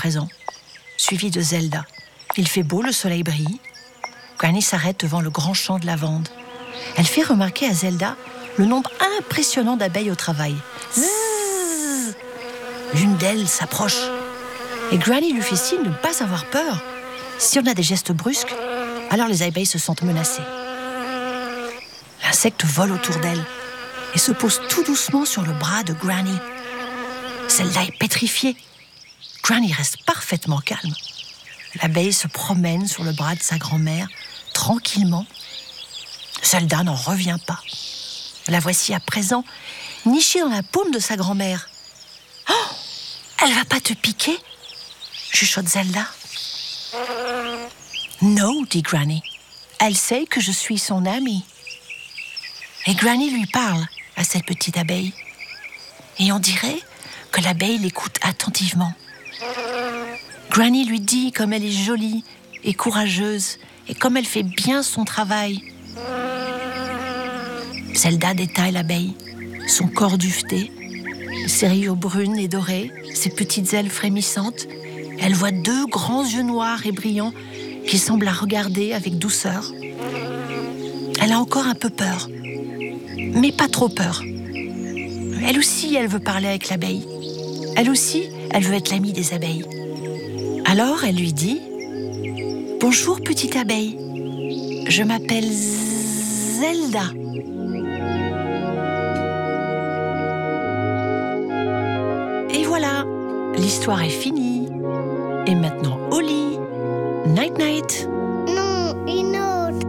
présent, suivi de Zelda. Il fait beau, le soleil brille. Granny s'arrête devant le grand champ de lavande. Elle fait remarquer à Zelda le nombre impressionnant d'abeilles au travail. Zzzz. L'une d'elles s'approche. Et Granny lui fait signe de ne pas avoir peur. Si on a des gestes brusques, alors les abeilles se sentent menacées. L'insecte vole autour d'elle et se pose tout doucement sur le bras de Granny. Zelda est pétrifiée. Granny reste parfaitement calme. L'abeille se promène sur le bras de sa grand-mère, tranquillement. Zelda n'en revient pas. La voici à présent, nichée dans la paume de sa grand-mère. « Oh, elle va pas te piquer ?» chuchote Zelda. « Non, dit Granny. Elle sait que je suis son amie. » Et Granny lui parle à cette petite abeille. Et on dirait que l'abeille l'écoute attentivement. Granny lui dit comme elle est jolie et courageuse et comme elle fait bien son travail. Zelda détaille l'abeille, son corps duveté, ses rayures brunes et dorées, ses petites ailes frémissantes. Elle voit 2 grands yeux noirs et brillants qui semblent la regarder avec douceur. Elle a encore un peu peur, mais pas trop peur. Elle aussi, elle veut parler avec l'abeille. Elle aussi, elle veut être l'amie des abeilles. Alors, elle lui dit « Bonjour, petite abeille. Je m'appelle Zelda. » Et voilà, l'histoire est finie. Et maintenant, au lit. Night, night.